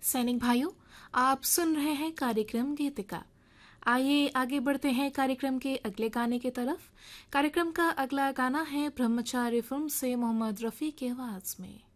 सैनिक भाइयों, आप सुन रहे हैं कार्यक्रम गीतिका। आइए आगे बढ़ते हैं कार्यक्रम के अगले गाने की तरफ। कार्यक्रम का अगला गाना है ब्रह्मचारी फिल्म से मोहम्मद रफ़ी की आवाज़ में।